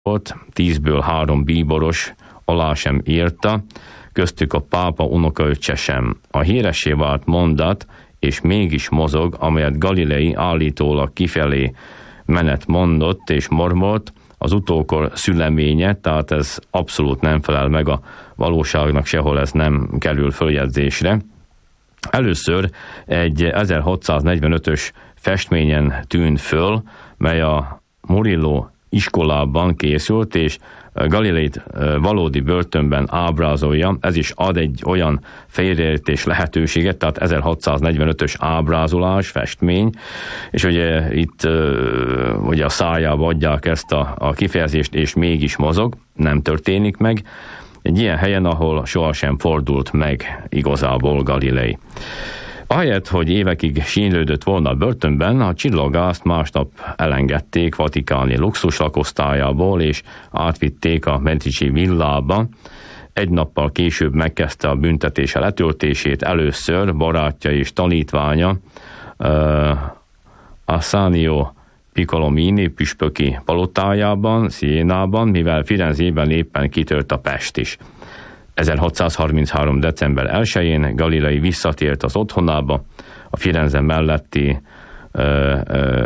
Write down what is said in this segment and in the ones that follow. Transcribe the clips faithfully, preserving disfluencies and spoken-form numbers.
volt, tízből három bíboros alá sem írta, köztük a pápa unokaöccse sem. A híressé vált mondat, és mégis mozog, amelyet Galilei állítólag kifelé menet mondott és mormolt, az utókor szüleménye, tehát ez abszolút nem felel meg a valóságnak, sehol ez nem kerül följegyzésre. Először egy ezerhatszáznegyvenötös festményen tűnt föl, mely a Murillo iskolában készült, és Galileit valódi börtönben ábrázolja. Ez is ad egy olyan félreértés lehetőséget, tehát ezerhatszáznegyvenötös ábrázolás, festmény, és ugye itt ugye a szájába adják ezt a, a kifejezést, és mégis mozog, nem történik meg. Egy ilyen helyen, ahol sohasem fordult meg igazából Galilei. Ahelyett, hogy évekig sínlődött volna a börtönben, a csillagászt másnap elengedték vatikáni luxus lakosztályából, és átvitték a Medici villába. Egy nappal később megkezdte a büntetése letöltését, először barátja és tanítványa uh, Ascanio Piccolomini püspöki palotájában, Sienában, mivel Firenzében éppen kitört a pest is. ezerhatszázharminchárom. december elsején Galilei visszatért az otthonába, a Firenze melletti uh, uh,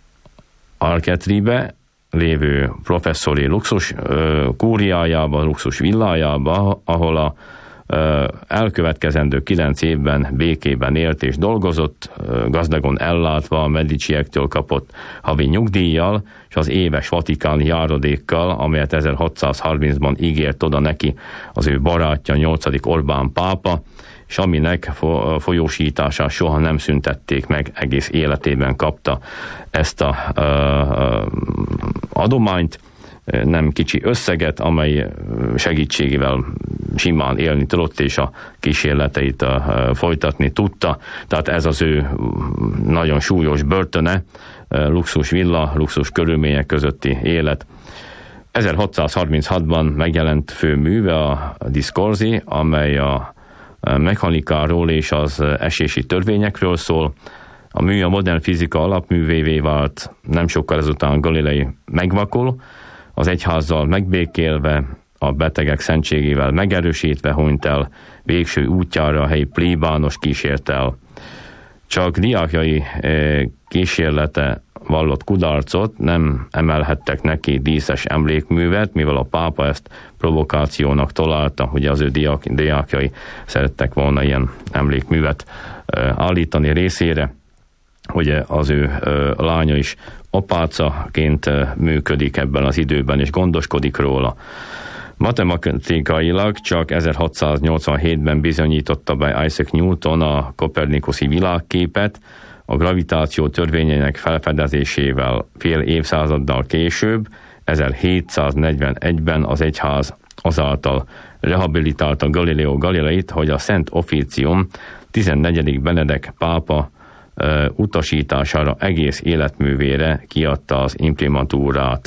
Archetribe lévő professzori luxus uh, kúriájába, luxus villájába, ahol a uh, elkövetkezendő kilenc évben békében élt és dolgozott, uh, gazdagon ellátva a Mediciektől kapott havi nyugdíjjal, és az éves vatikáni járadékkal, amelyet ezerhatszázharmincban ígért oda neki az ő barátja, nyolcadik Orbán pápa, és aminek folyósítását soha nem szüntették meg, egész életében kapta ezt a uh, adományt, nem kicsi összeget, amely segítségével simán élni tudott, és a kísérleteit uh, folytatni tudta. Tehát ez az ő nagyon súlyos börtöne, uh, luxus villa, luxus körülmények közötti élet. ezerhatszázharminchatban megjelent főműve, a Discorsi, amely a mechanikáról és az esési törvényekről szól. A mű a modern fizika alapművévé vált, nem sokkal ezután Galilei megvakul, az egyházzal megbékélve, a betegek szentségével megerősítve hunyt el, végső útjára a helyi plébános kísért el. Csak diákjai kísérlete vallott kudarcot, nem emelhettek neki díszes emlékművet, mivel a pápa ezt provokációnak találta, hogy az ő diák, diákjai szerettek volna ilyen emlékművet állítani részére, hogy az ő lánya is apácaként működik ebben az időben, és gondoskodik róla. Matematikailag csak ezerhatszáznyolcvanhétben bizonyította be Isaac Newton a kopernikuszi világképet, a gravitáció törvényének felfedezésével fél évszázaddal később, ezerhétszáznegyvenegyben az egyház azáltal rehabilitálta Galileo Galileit, hogy a Szent Officium tizennegyedik Benedek pápa uh, utasítására egész életművére kiadta az imprimatúrát.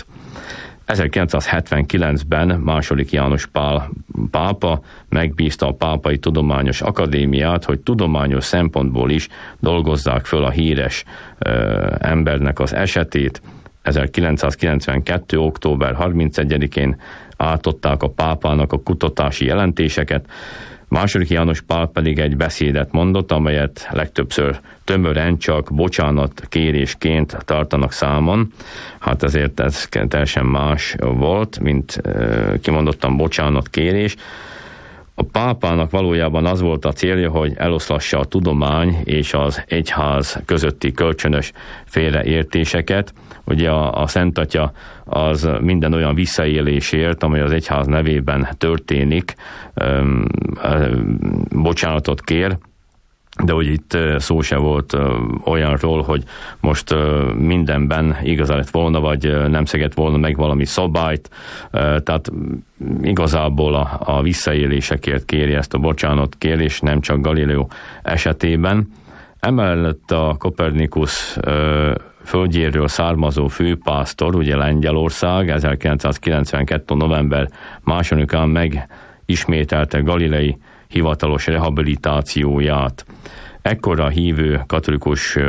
ezerkilencszázhetvenkilencben második János Pál pápa megbízta a Pápai Tudományos Akadémiát, hogy tudományos szempontból is dolgozzák föl a híres ö, embernek az esetét. ezerkilencszázkilencvenkettő. október harmincegyedikén átadták a pápának a kutatási jelentéseket. Második János Pál pedig egy beszédet mondott, amelyet legtöbbször tömören csak bocsánat kérésként tartanak számon. Hát ezért ez teljesen más volt, mint kimondottan bocsánat kérés. A pápának valójában az volt a célja, hogy eloszlassa a tudomány és az egyház közötti kölcsönös félreértéseket. Ugye a, a Szent Atya az minden olyan visszaélésért, amely az egyház nevében történik, öm, öm, bocsánatot kér, de hogy itt szó se volt olyanról, hogy most mindenben igaza lett volna, vagy nem szegett volna meg valami szabályt, tehát igazából a, a visszaélésekért kéri ezt a bocsánat kérés, nem csak Galileo esetében. Emellett a Kopernikus földjéről származó főpásztor, ugye Lengyelország, ezerkilencszázkilencvenkettő. november másodikán megismételte Galilei hivatalos rehabilitációját. ekkora hívő, katolikus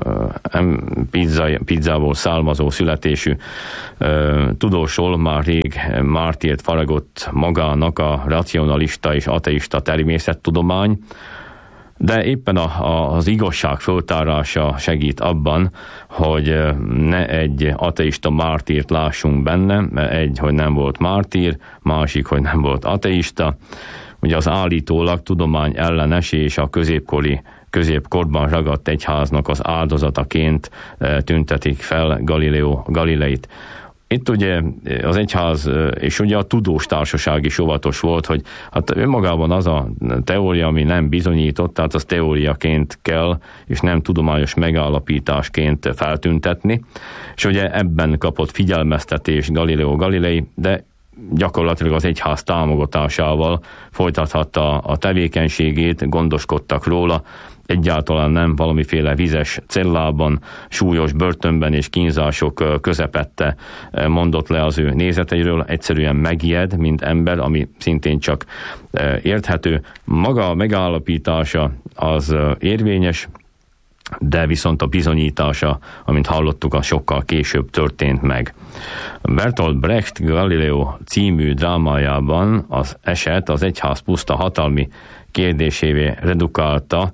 pizza, pizzából származó születésű tudósról már rég mártírt faragott magának a racionalista és ateista természettudomány, de éppen a, a, az igazság föltárása segít abban, hogy ne egy ateista mártírt lássunk benne, egy, hogy nem volt mártír, másik, hogy nem volt ateista. Ugye az állítólag tudomány ellenes és a középkori középkorban ragadt egyháznak az áldozataként tüntetik fel Galileo Galileit. Itt ugye az egyház és ugye a tudós társaság is óvatos volt, hogy hát önmagában az a teória, ami nem bizonyított, tehát az teóriaként kell, és nem tudományos megállapításként feltüntetni. És ugye ebben kapott figyelmeztetés Galileo Galilei, de gyakorlatilag az egyház támogatásával folytathatta a tevékenységét, gondoskodtak róla, egyáltalán nem valamiféle vizes cellában, súlyos börtönben és kínzások közepette mondott le az ő nézeteiről, egyszerűen megijed, mint ember, ami szintén csak érthető. Maga a megállapítása az érvényes, de viszont a bizonyítása, amint hallottuk, az sokkal később történt meg. Bertolt Brecht Galileo című drámájában az eset az egyház puszta hatalmi kérdésévé redukálta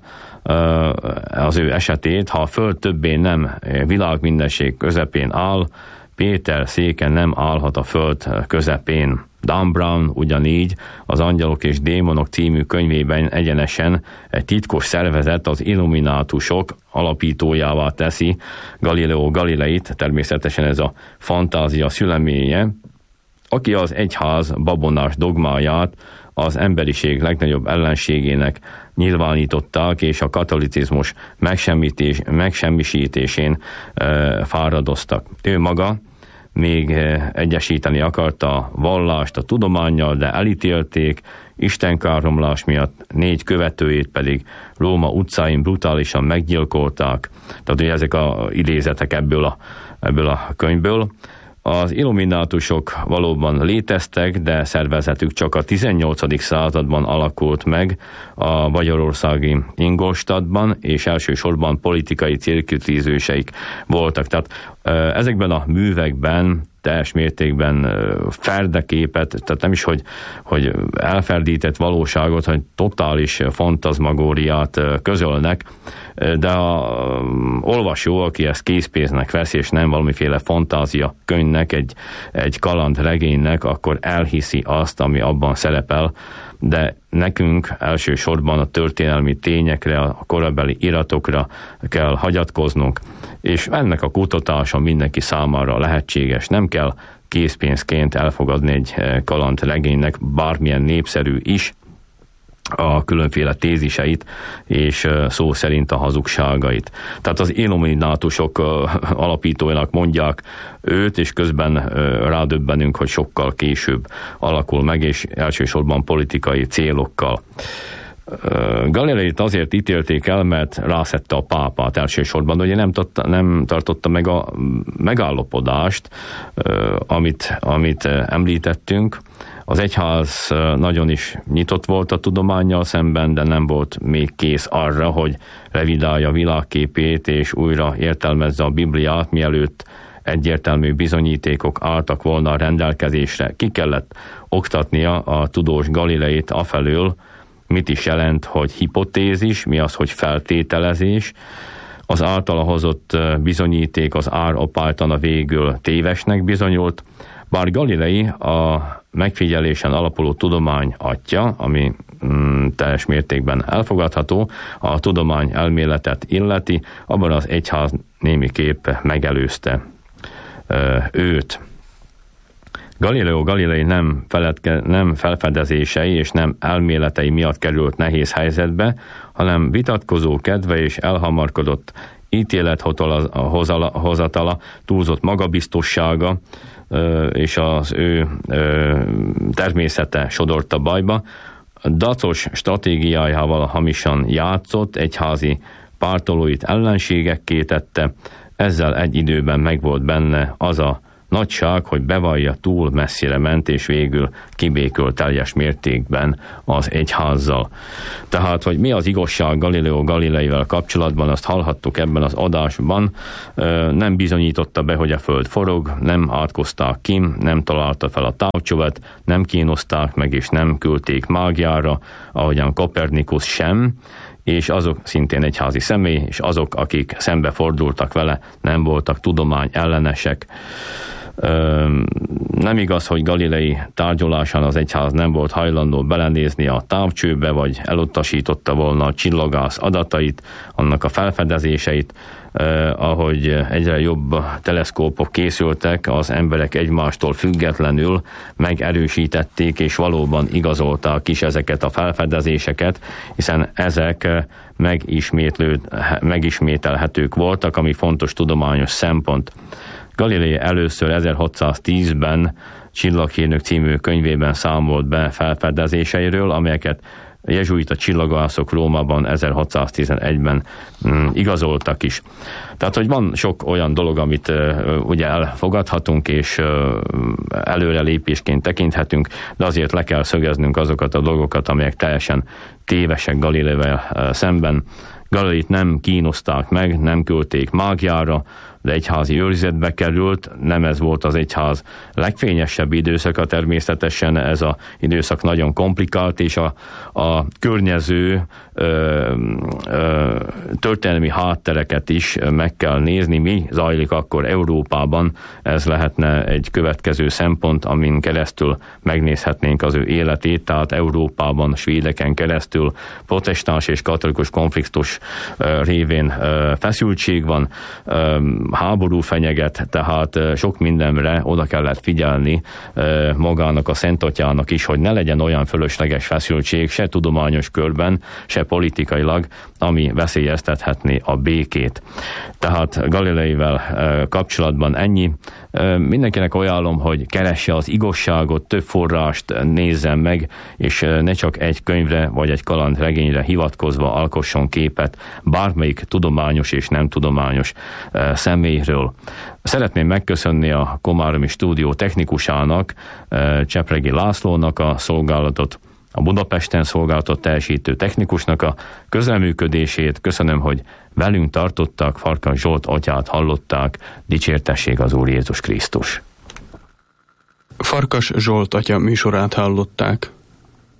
az ő esetét. Ha a föld többé nem világmindenség közepén áll, Péter széke nem állhat a föld közepén. Dan Brown ugyanígy az Angyalok és Démonok című könyvében egyenesen egy titkos szervezet, az Illuminátusok alapítójává teszi Galileo Galileit, természetesen ez a fantázia szüleménye, aki az egyház babonás dogmáját az emberiség legnagyobb ellenségének nyilvánították, és a katolicizmus megsemmités, megsemmisítésén e, fáradoztak. Ő maga még egyesíteni akarta a vallást a tudománnyal, de elítélték, istenkáromlás miatt, négy követőjét pedig Róma utcáin brutálisan meggyilkolták. Tehát ugye ezek a idézetek ebből a, ebből a könyvből. Az illuminátusok valóban léteztek, de szervezetük csak a tizennyolcadik században alakult meg a magyarországi Ingolstadtban, és elsősorban politikai célkitűzéseik voltak. Tehát ezekben a művekben teljes mértékben ferdeképet, tehát nem is, hogy, hogy elferdített valóságot, hogy totális fantazmagóriát közölnek, de a olvasó, aki ezt készpénznek vesz, és nem valamiféle fantázia könyvnek, egy, egy kalandregénynek, akkor elhiszi azt, ami abban szerepel, de nekünk elsősorban a történelmi tényekre, a korabeli iratokra kell hagyatkoznunk, és ennek a kutatása mindenki számára lehetséges. Nem kell készpénzként elfogadni egy kalandregénynek, bármilyen népszerű is, a különféle téziseit, és szó szerint a hazugságait. Tehát az illuminátusok alapítóinak mondják őt, és közben rádöbbenünk, hogy sokkal később alakul meg, és elsősorban politikai célokkal. Galileit azért ítélték el, mert rászette a pápát elsősorban, hogy nem, tartotta, nem tartotta meg a megállapodást, amit, amit említettünk. Az egyház nagyon is nyitott volt a tudománnyal szemben, de nem volt még kész arra, hogy revidálja világképét és újra értelmezze a Bibliát, mielőtt egyértelmű bizonyítékok álltak volna a rendelkezésre. Ki kellett oktatnia a tudós Galileit afelől, mit is jelent, hogy hipotézis, mi az, hogy feltételezés. Az általa hozott bizonyíték az ár opáltana végül tévesnek bizonyult, bár Galilei a megfigyelésen alapuló tudomány atya, ami mm, teljes mértékben elfogadható, a tudomány elméletet illeti, abban az egyház némiképp megelőzte ö, őt. Galileo Galilei nem, feledke, nem felfedezései és nem elméletei miatt került nehéz helyzetbe, hanem vitatkozó kedve és elhamarkodott ítélethozatala, túlzott magabiztossága és az ő természete sodorta bajba. Dacos stratégiájával hamisan játszott, egyházi pártolóit ellenségekké tette, ezzel egy időben megvolt benne az a nagyság, hogy bevallja, túl messzire ment, és végül kibékül teljes mértékben az egyházzal. Tehát, hogy mi az igazság Galileo Galileivel kapcsolatban, azt hallhattuk ebben az adásban, nem bizonyította be, hogy a föld forog, nem átkozták ki, nem találta fel a távcsövet, nem kínozták meg, és nem küldték mágiára, ahogyan Kopernikus sem, és azok szintén egyházi személy, és azok, akik szembefordultak vele, nem voltak tudomány ellenesek. Nem igaz, hogy Galilei tárgyalásán az egyház nem volt hajlandó belenézni a távcsőbe, vagy elutasította volna a csillagász adatait, annak a felfedezéseit. Ahogy egyre jobb teleszkópok készültek, az emberek egymástól függetlenül megerősítették, és valóban igazolták is ezeket a felfedezéseket, hiszen ezek megismételhetők voltak, ami fontos tudományos szempont. Galilei először ezerhatszáztízben Csillaghírnök című könyvében számolt be felfedezéseiről, amelyeket jezsuita csillagászok Rómában ezerhatszáztizenegyben mm, igazoltak is. Tehát, hogy van sok olyan dolog, amit uh, ugye elfogadhatunk, és uh, előrelépésként tekinthetünk, de azért le kell szögeznünk azokat a dolgokat, amelyek teljesen tévesek Galileivel uh, szemben. Galileit nem kínozták meg, nem küldték mágiára, de egyházi őrizetbe került, nem ez volt az egyház legfényesebb időszaka, természetesen ez az időszak nagyon komplikált, és a, a környező ö, ö, történelmi háttereket is meg kell nézni, mi zajlik akkor Európában, ez lehetne egy következő szempont, amin keresztül megnézhetnénk az ő életét, tehát Európában svédeken keresztül protestáns és katolikus konfliktus ö, révén ö, feszültség van, ö, háború fenyeget, tehát sok mindenre oda kellett figyelni magának a Szent Atyának is, hogy ne legyen olyan fölösleges feszültség se tudományos körben, se politikailag, ami veszélyeztethetné a békét. Tehát Galileivel kapcsolatban ennyi. Mindenkinek ajánlom, hogy keresse az igazságot, több forrást nézzen meg, és ne csak egy könyvre vagy egy kalandregényre hivatkozva alkosson képet bármelyik tudományos és nem tudományos személyről. Szeretném megköszönni a Komáromi stúdió technikusának, Csepregi Lászlónak a szolgálatot, a Budapesten szolgálatot teljesítő technikusnak a közreműködését. Köszönöm, hogy velünk tartottak, Farkas Zsolt atyát hallották, dicsértessék az Úr Jézus Krisztus. Farkas Zsolt atya műsorát hallották.